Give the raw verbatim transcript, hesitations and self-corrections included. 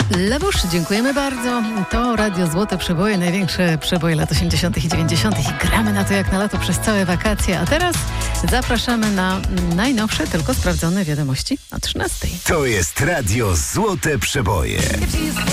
Lewusz, dziękujemy bardzo. To Radio Złote Przeboje, największe przeboje lat osiemdziesiątych i dziewięćdziesiątych i gramy na to jak na lato przez całe wakacje. A teraz zapraszamy na najnowsze, tylko sprawdzone wiadomości o trzynastej. To jest Radio Złote Przeboje.